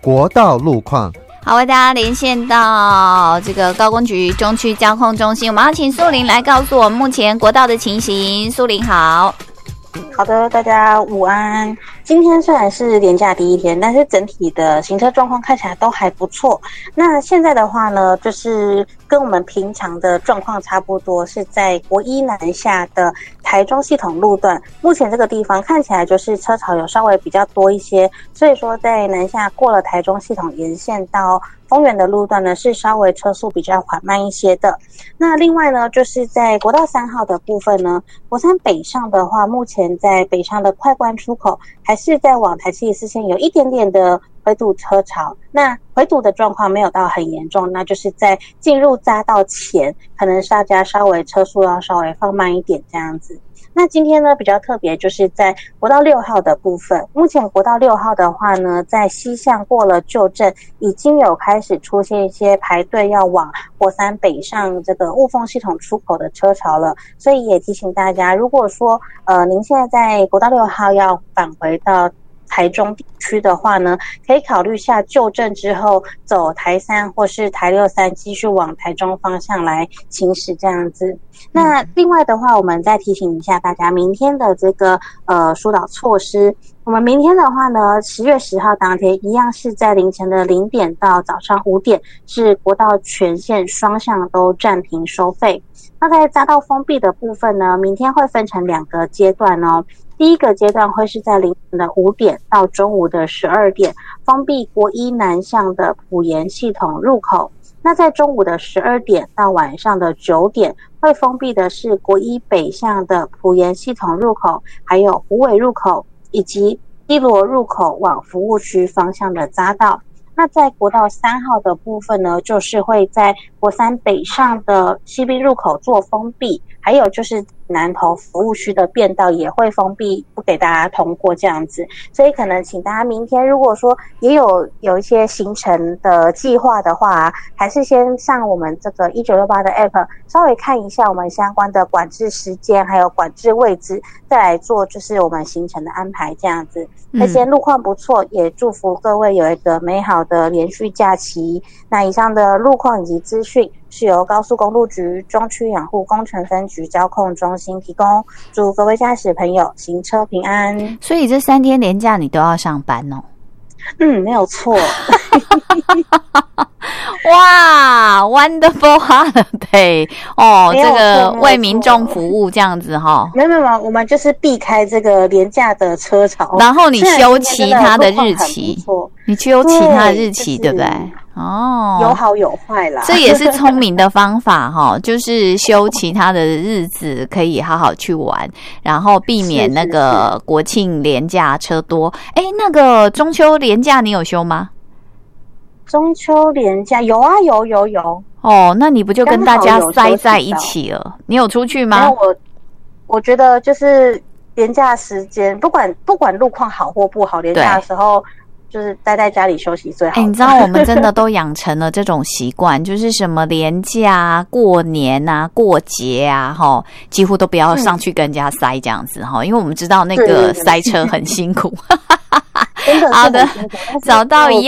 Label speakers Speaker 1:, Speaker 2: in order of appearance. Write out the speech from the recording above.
Speaker 1: 国道路况。
Speaker 2: 好，为大家连线到这个高工局中区交控中心，我们要请素玲来告诉我们目前国道的情形。素玲好。
Speaker 3: 好的，大家午安。今天虽然是连假第一天，但是整体的行车状况看起来都还不错。那现在的话呢，就是跟我们平常的状况差不多，是在国一南下的台中系统路段。目前这个地方看起来就是车潮有稍微比较多一些，所以说在南下过了台中系统沿线到丰原的路段呢，是稍微车速比较缓慢一些的。那另外呢，就是在国道3号的部分呢，国三北上的话，目前在北上的快关出口还是在往台74线有一点点的回堵车潮。那回堵的状况没有到很严重，那就是在进入匝道前，可能大家稍微车速要稍微放慢一点这样子。那今天呢比较特别，就是在国道6号的部分，目前国道6号的话呢，在西向过了旧镇，已经有开始出现一些排队要往国三北上这个雾峰系统出口的车潮了，所以也提醒大家，如果说您现在在国道6号要返回到台中地区的话呢，可以考虑下旧镇之后走台3或是台63继续往台中方向来行驶这样子。那另外的话，我们再提醒一下大家明天的这个疏导措施。我们明天的话呢，10月10号当天一样是在凌晨的0点到早上5点，是国道全线双向都暂停收费。那在匝道封闭的部分呢，明天会分成2个阶段哦。第一个阶段会是在凌晨的5点到中午的12点，封闭国一南向的埔盐系统入口。那在中午的12点到晚上的9点，会封闭的是国一北向的埔盐系统入口，还有虎尾入口以及一罗入口往服务区方向的匝道。那在国道3号的部分呢，就是会在国三北上的西滨入口做封闭，还有就是南投服务区的便道也会封闭，不给大家通过这样子。所以可能请大家明天如果说也有一些行程的计划的话，还是先上我们这个1968的 app 稍微看一下我们相关的管制时间还有管制位置，再来做就是我们行程的安排这样子。那今天路况不错，也祝福各位有一个美好的连续假期。那以上的路况以及资讯是由高速公路局中区养护工程分局交控中心提供，祝各位驾驶朋友行车平安。
Speaker 2: 所以这3天连假你都要上班哦？
Speaker 3: 没有错。
Speaker 2: 哇 ，Wonderful Holiday 哦，这个为民众服务这样子哈。
Speaker 3: 没有，我们就是避开这个廉价的车潮，
Speaker 2: 然后你休其他的日期，你休其他的日期，对不对？哦，
Speaker 3: 有好有坏啦，
Speaker 2: 这也是聪明的方法哈，就是休其他的日子可以好好去玩，然后避免那个国庆连假车多。那个中秋连假你有休吗？
Speaker 3: 中秋连假有啊，有。
Speaker 2: 哦，那你不就跟大家塞在一起了？你有出去吗？
Speaker 3: 我觉得就是连假时间，不管路况好或不好，连假的时候就是待在家里休息最好。
Speaker 2: 你知道我们真的都养成了这种习惯，就是什么连假啊、过年啊、过节啊，几乎都不要上去跟人家塞这样子因为我们知道那个塞车很辛苦。
Speaker 3: 真的是很辛苦。
Speaker 2: 好的，找到一